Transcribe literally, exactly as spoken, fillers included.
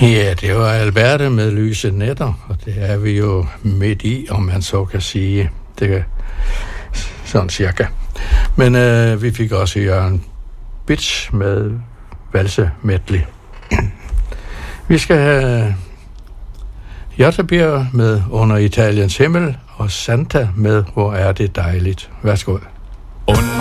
Ja, det var Alberte med Lyse Nætter, og det er vi jo midt i, om man så kan sige. Det er sådan cirka. Men øh, vi fik også Jørgen Bitsch med Valse Medley. Vi skal have Jottabjerg med Under Italiens himmel, og Santa med Hvor er det dejligt. Værsgo. Under